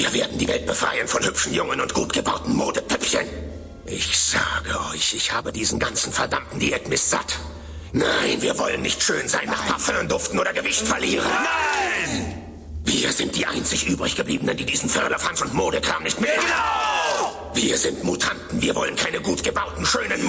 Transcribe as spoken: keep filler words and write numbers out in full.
Wir werden die Welt befreien von hübschen Jungen und gut gebauten Modepüppchen. Ich sage euch, ich habe diesen ganzen verdammten Diätmist satt. Nein, wir wollen nicht schön sein, nach Parfüm duften oder Gewicht verlieren. Nein! Wir sind die einzig übrig gebliebenen, die diesen Firlefanz und Modekram nicht mehr. Genau! Wir sind Mutanten, wir wollen keine gut gebauten, schönen